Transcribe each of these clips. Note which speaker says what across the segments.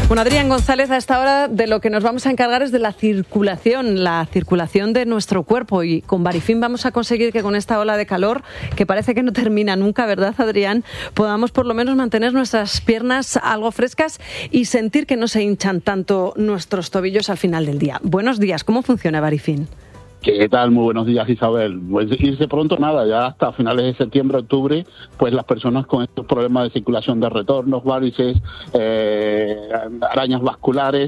Speaker 1: Bueno, Adrián González, a esta hora de lo que nos vamos a encargar es de la circulación de nuestro cuerpo, y con Barifin vamos a conseguir que con esta ola de calor, que parece que no termina nunca, ¿verdad, Adrián?, podamos por lo menos mantener nuestras piernas algo frescas y sentir que no se hinchan tanto nuestros tobillos al final del día. Buenos días, ¿cómo funciona Barifin?
Speaker 2: ¿Qué tal? Muy buenos días, Isabel. Pues irse pronto nada, ya hasta finales de septiembre, octubre, pues las personas con estos problemas de circulación de retornos, varices, arañas vasculares,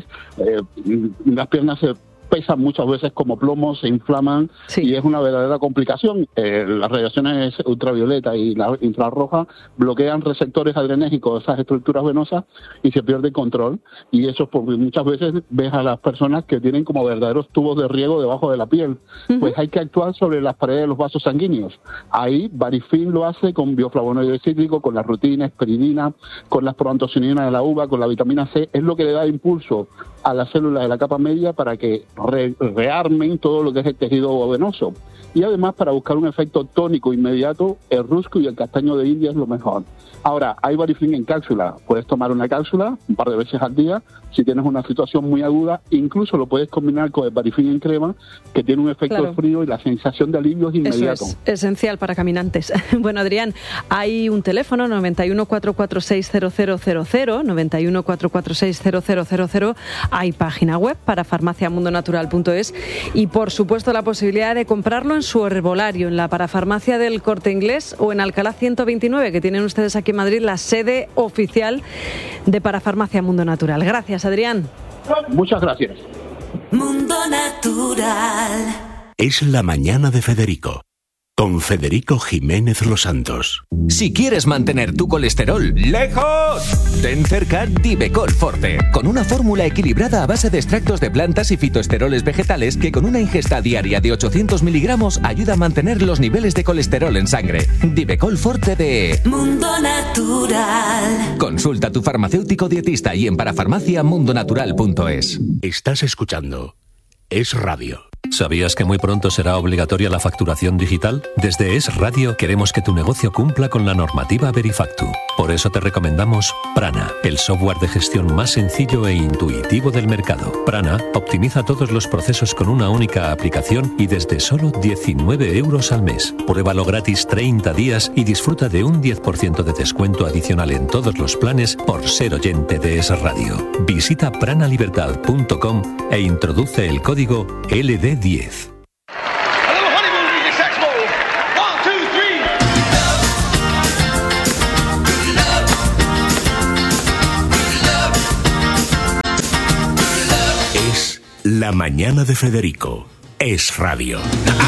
Speaker 2: las piernas se pesan muchas veces como plomo, se inflaman, sí, y es una verdadera complicación. Las radiaciones ultravioleta y la infrarroja bloquean receptores adrenérgicos de esas estructuras venosas y se pierde control, y eso porque muchas veces ves a las personas que tienen como verdaderos tubos de riego debajo de la piel. Pues hay que actuar sobre las paredes de los vasos sanguíneos. Ahí Barifin lo hace con bioflavonoide cítrico, con la rutina, esperidina, con las proantocininas de la uva, con la vitamina C. Es lo que le da impulso a las células de la capa media para que rearmen todo lo que es el tejido venoso. Y además, para buscar un efecto tónico inmediato, el rusco y el castaño de India es lo mejor. Ahora, hay Barifin en cápsula. Puedes tomar una cápsula un par de veces al día. Si tienes una situación muy aguda, incluso lo puedes combinar con el Barifin en crema, que tiene un efecto frío y la sensación de alivio es inmediato.
Speaker 1: Eso es esencial para caminantes. Bueno, Adrián, hay un teléfono, 91 446 0000, 91 446 0000. Hay página web para farmaciamundonatural.es y, por supuesto, la posibilidad de comprarlo en su herbolario, en la parafarmacia del Corte Inglés o en Alcalá 129, que tienen ustedes aquí en Madrid la sede oficial de Parafarmacia Mundo Natural. Gracias, Adrián.
Speaker 2: Muchas gracias.
Speaker 3: Mundo Natural.
Speaker 4: Es la mañana de Federico, con Federico Jiménez Los Santos.
Speaker 5: Si quieres mantener tu colesterol lejos, ten cerca Divecol Forte, con una fórmula equilibrada a base de extractos de plantas y fitoesteroles vegetales que con una ingesta diaria de 800 miligramos ayuda a mantener los niveles de colesterol en sangre. Divecol Forte de
Speaker 3: Mundo Natural.
Speaker 5: Consulta a tu farmacéutico dietista y en parafarmaciamundonatural.es.
Speaker 4: Estás escuchando Es Radio.
Speaker 6: ¿Sabías que muy pronto será obligatoria la facturación digital? Desde Es Radio queremos que tu negocio cumpla con la normativa Verifactu. Por eso te recomendamos Prana, el software de gestión más sencillo e intuitivo del mercado. Prana optimiza todos los procesos con una única aplicación y desde solo 19 euros al mes. Pruébalo gratis 30 días y disfruta de un 10% de descuento adicional en todos los planes por ser oyente de Es Radio. Visita pranalibertad.com e introduce el código LD10.
Speaker 4: Es la mañana de Federico. Es Radio.